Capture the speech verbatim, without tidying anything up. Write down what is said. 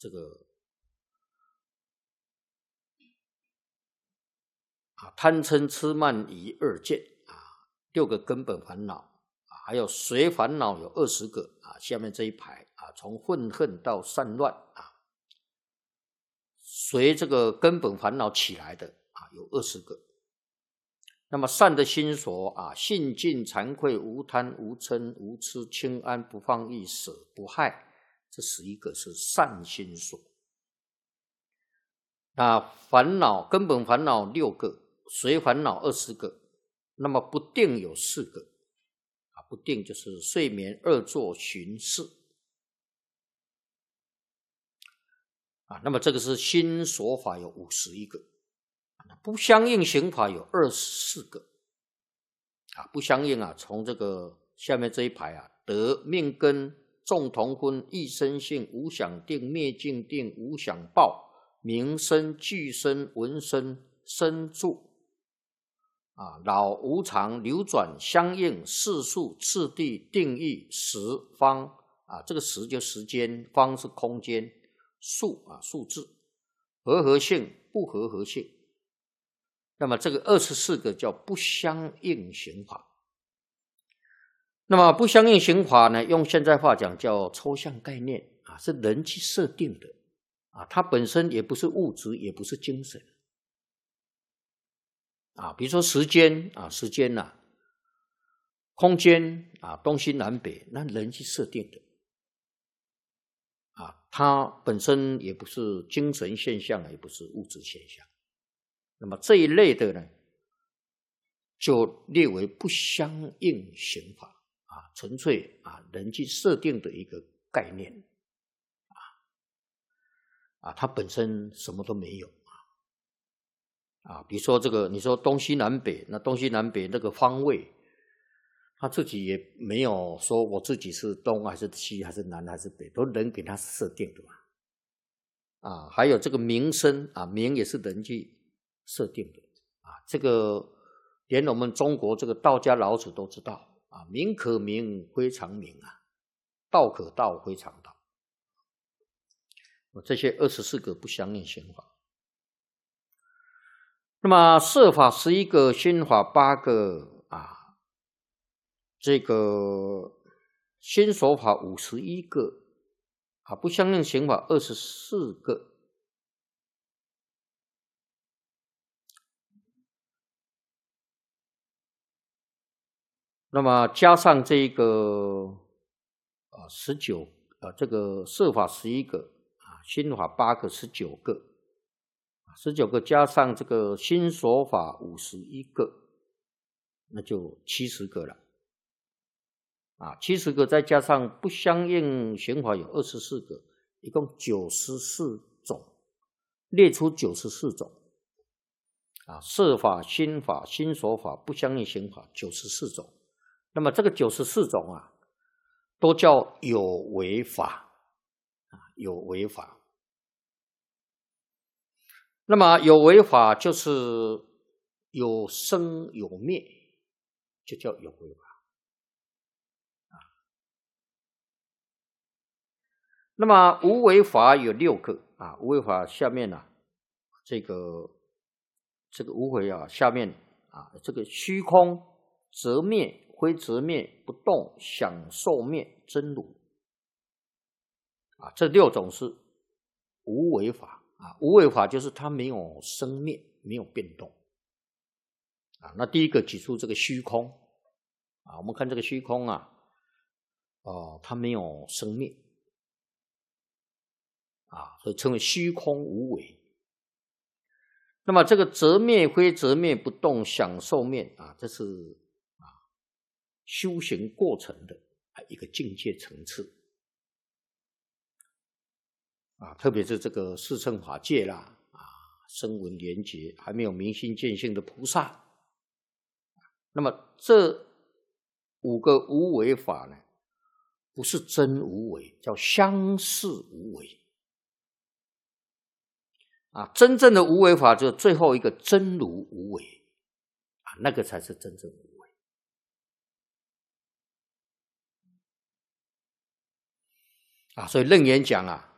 这个啊贪嗔痴慢疑二见啊，六个根本烦恼啊，还有随烦恼有二十个啊，下面这一排啊，从愤恨到散乱啊，随这个根本烦恼起来的啊，有二十个。那么善的心所啊，信尽惭愧无贪无嗔无痴清安不放逸舍不害，这十一个是善心所。那烦恼根本烦恼六个，随烦恼二十个，那么不定有四个啊，不定就是睡眠恶作寻事啊，那么这个是心所法有五十一个。不相应行法有二十四个啊，不相应啊，从这个下面这一排啊，得命根众同分一生性无想定灭尽定无想报名声俱生闻声生住啊，老无常流转相应世数次第定义时方啊，这个时就时间，方是空间，数啊数字，和合性不和合性。那么这个二十四个叫不相应行法。那么不相应行法呢，用现在话讲叫抽象概念啊，是人去设定的啊，它本身也不是物质，也不是精神啊。比如说时间啊，时间啊，空间啊，东西南北，那人去设定的啊，它本身也不是精神现象，也不是物质现象。那么这一类的呢，就列为不相应行法啊，纯粹啊人去设定的一个概念啊啊，它本身什么都没有啊啊，比如说这个，你说东西南北，那东西南北那个方位，他自己也没有说我自己是东还是西还是南还是北，都人给他设定的嘛啊，还有这个名声啊，名也是人去设定的啊，这个连我们中国这个道家老子都知道啊，名可名非常名啊，道可道非常道。这些二十四个不相应行法。那么色法十一个，心法八个啊，这个心所法五十一个啊，不相应行法二十四个。那么加上这个啊十九啊，这个色法十一个啊，心法八个，十九个，十九个加上这个心所法五十一个，那就七十个了啊，七十个再加上不相应行法有二十四个，一共九十四种，列出九十四种啊，色法、心法、心所法、不相应行法九十四种。那么这个九十四种啊，都叫有为法啊，有为法。那么有为法就是有生有灭，就叫有为法啊。那么无为法有六个啊，无为法下面呢、啊，这个这个无为啊，下面啊，这个虚空则灭。非则灭不动享受灭真如啊，这六种是无为法啊。无为法就是它没有生灭，没有变动啊。那第一个举出这个虚空啊，我们看这个虚空啊，哦，它没有生灭啊，所以称为虚空无为。那么这个则灭非则灭不动享受灭啊，这是修行过程的一个境界层次啊，特别是这个四乘法界啦啊，声闻缘觉还没有明心见性的菩萨，那么这五个无为法呢，不是真无为，叫相似无为啊。真正的无为法就是最后一个真如无为啊，那个才是真正无为。啊，所以楞严讲啊，